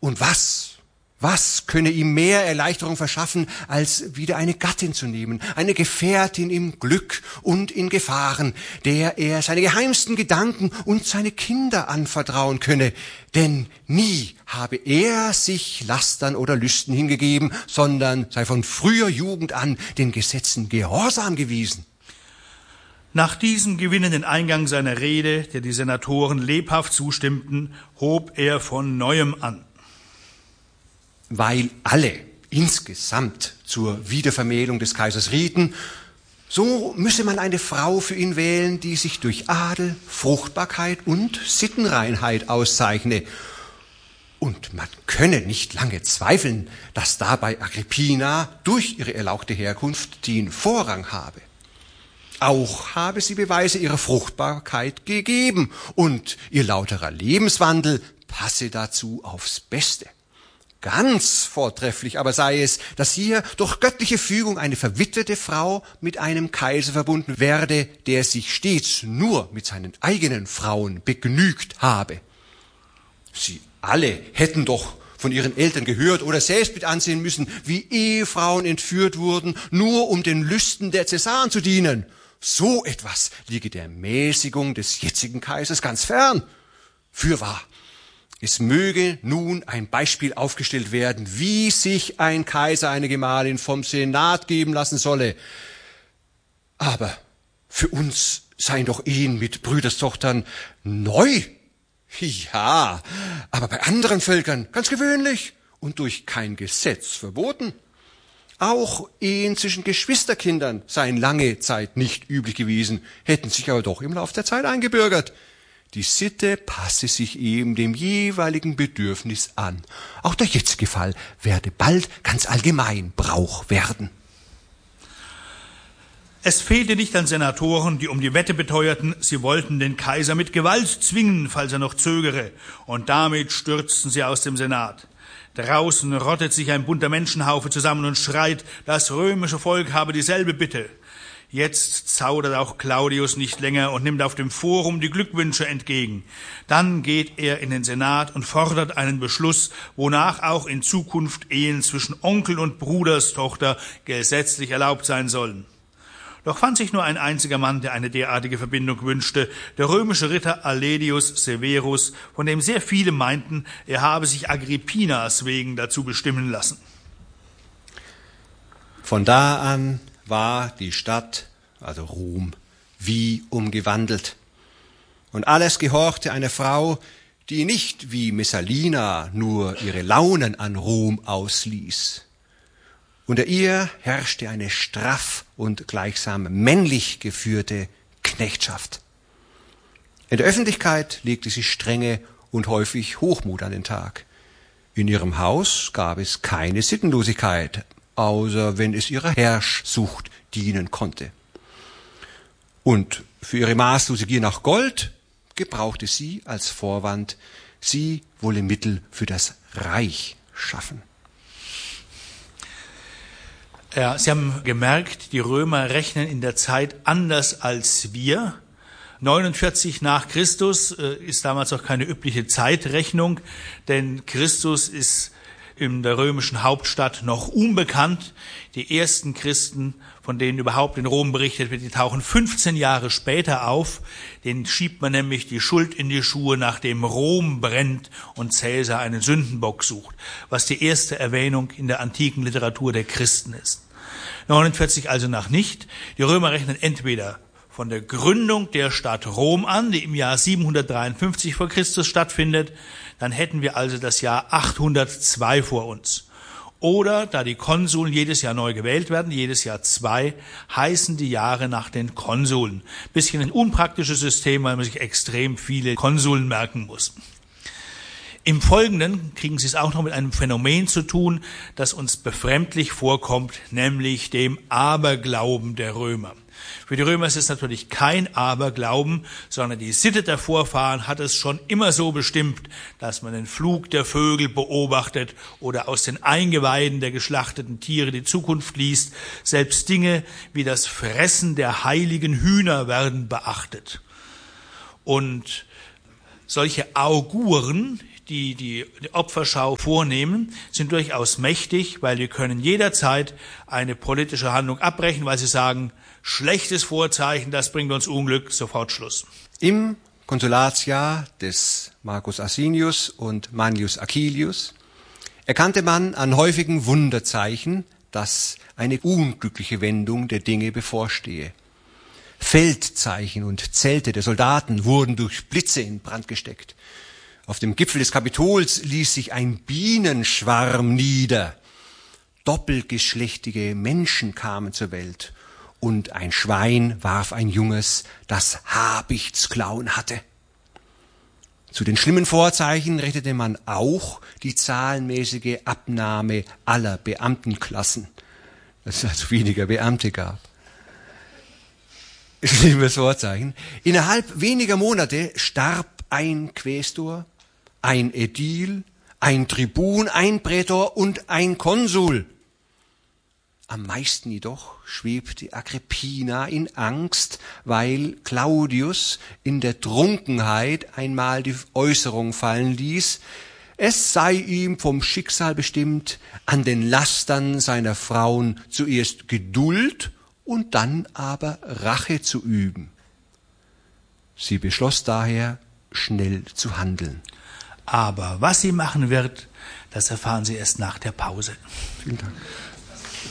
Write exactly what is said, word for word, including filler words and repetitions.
Und was, was könne ihm mehr Erleichterung verschaffen, als wieder eine Gattin zu nehmen, eine Gefährtin im Glück und in Gefahren, der er seine geheimsten Gedanken und seine Kinder anvertrauen könne. Denn nie habe er sich Lastern oder Lüsten hingegeben, sondern sei von früher Jugend an den Gesetzen gehorsam gewesen. Nach diesem gewinnenden Eingang seiner Rede, der die Senatoren lebhaft zustimmten, hob er von Neuem an. Weil alle insgesamt zur Wiedervermählung des Kaisers rieten, so müsse man eine Frau für ihn wählen, die sich durch Adel, Fruchtbarkeit und Sittenreinheit auszeichne. Und man könne nicht lange zweifeln, dass dabei Agrippina durch ihre erlauchte Herkunft den Vorrang habe. Auch habe sie Beweise ihrer Fruchtbarkeit gegeben und ihr lauterer Lebenswandel passe dazu aufs Beste. Ganz vortrefflich aber sei es, dass hier durch göttliche Fügung eine verwitwete Frau mit einem Kaiser verbunden werde, der sich stets nur mit seinen eigenen Frauen begnügt habe. Sie alle hätten doch von ihren Eltern gehört oder selbst mit ansehen müssen, wie Ehefrauen entführt wurden, nur um den Lüsten der Cäsaren zu dienen. So etwas liege der Mäßigung des jetzigen Kaisers ganz fern. Fürwahr, es möge nun ein Beispiel aufgestellt werden, wie sich ein Kaiser eine Gemahlin vom Senat geben lassen solle. Aber für uns seien doch Ehen mit Brüderstochtern neu. Ja, aber bei anderen Völkern ganz gewöhnlich und durch kein Gesetz verboten. Auch Ehen zwischen Geschwisterkindern seien lange Zeit nicht üblich gewesen, hätten sich aber doch im Lauf der Zeit eingebürgert. Die Sitte passe sich eben dem jeweiligen Bedürfnis an. Auch der jetzige Fall werde bald ganz allgemein Brauch werden. Es fehlte nicht an Senatoren, die um die Wette beteuerten, sie wollten den Kaiser mit Gewalt zwingen, falls er noch zögere. Und damit stürzten sie aus dem Senat. Draußen rottet sich ein bunter Menschenhaufe zusammen und schreit, das römische Volk habe dieselbe Bitte. Jetzt zaudert auch Claudius nicht länger und nimmt auf dem Forum die Glückwünsche entgegen. Dann geht er in den Senat und fordert einen Beschluss, wonach auch in Zukunft Ehen zwischen Onkel und Bruderstochter gesetzlich erlaubt sein sollen. Doch fand sich nur ein einziger Mann, der eine derartige Verbindung wünschte, der römische Ritter Alledius Severus, von dem sehr viele meinten, er habe sich Agrippinas wegen dazu bestimmen lassen. Von da an war die Stadt, also Rom, wie umgewandelt. Und alles gehorchte einer Frau, die nicht wie Messalina nur ihre Launen an Rom ausließ. Unter ihr herrschte eine straff und gleichsam männlich geführte Knechtschaft. In der Öffentlichkeit legte sie Strenge und häufig Hochmut an den Tag. In ihrem Haus gab es keine Sittenlosigkeit, außer wenn es ihrer Herrschsucht dienen konnte. Und für ihre maßlose Gier nach Gold gebrauchte sie als Vorwand, sie wolle Mittel für das Reich schaffen. Ja, Sie haben gemerkt, die Römer rechnen in der Zeit anders als wir. neunundvierzig nach Christus äh, ist damals auch keine übliche Zeitrechnung, denn Christus ist in der römischen Hauptstadt noch unbekannt. Die ersten Christen, von denen überhaupt in Rom berichtet wird, die tauchen fünfzehn Jahre später auf. Denen schiebt man nämlich die Schuld in die Schuhe, nachdem Rom brennt und Cäsar einen Sündenbock sucht, was die erste Erwähnung in der antiken Literatur der Christen ist. neunundvierzig also nach nicht. Die Römer rechnen entweder von der Gründung der Stadt Rom an, die im Jahr siebenhundertdreiundfünfzig vor Christus stattfindet, dann hätten wir also das Jahr achthundertzwei vor uns. Oder, da die Konsuln jedes Jahr neu gewählt werden, jedes Jahr zwei, heißen die Jahre nach den Konsuln. Bisschen ein unpraktisches System, weil man sich extrem viele Konsuln merken muss. Im Folgenden kriegen Sie es auch noch mit einem Phänomen zu tun, das uns befremdlich vorkommt, nämlich dem Aberglauben der Römer. Für die Römer ist es natürlich kein Aberglauben, sondern die Sitte der Vorfahren hat es schon immer so bestimmt, dass man den Flug der Vögel beobachtet oder aus den Eingeweiden der geschlachteten Tiere die Zukunft liest. Selbst Dinge wie das Fressen der heiligen Hühner werden beachtet. Und solche Auguren, die die Opferschau vornehmen, sind durchaus mächtig, weil wir können jederzeit eine politische Handlung abbrechen, weil sie sagen, schlechtes Vorzeichen, das bringt uns Unglück, sofort Schluss. Im Konsulatsjahr des Marcus Asinius und Manius Acilius erkannte man an häufigen Wunderzeichen, dass eine unglückliche Wendung der Dinge bevorstehe. Feldzeichen und Zelte der Soldaten wurden durch Blitze in Brand gesteckt. Auf dem Gipfel des Kapitols ließ sich ein Bienenschwarm nieder. Doppelgeschlechtige Menschen kamen zur Welt und ein Schwein warf ein Junges, das Habichtsklauen hatte. Zu den schlimmen Vorzeichen rechnete man auch die zahlenmäßige Abnahme aller Beamtenklassen, dass es also weniger Beamte gab. Schlimmes Vorzeichen. Innerhalb weniger Monate starb ein Quästor, ein Ädil, ein Tribun, ein Prätor und ein Konsul. Am meisten jedoch schwebte Agrippina in Angst, weil Claudius in der Trunkenheit einmal die Äußerung fallen ließ, es sei ihm vom Schicksal bestimmt, an den Lastern seiner Frauen zuerst Geduld und dann aber Rache zu üben. Sie beschloss daher, schnell zu handeln. Aber was sie machen wird, das erfahren Sie erst nach der Pause. Vielen Dank.